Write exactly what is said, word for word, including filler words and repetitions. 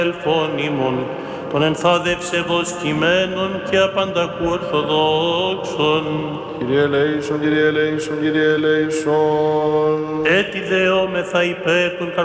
ελφών ημών, των ενθάδευσε βοσκημένων και απανταχού ορθοδόξων. Κύριε ελέησον, Κύριε ελέησον, Κύριε ελέησον. Έτι δεόμεθα υπέρ των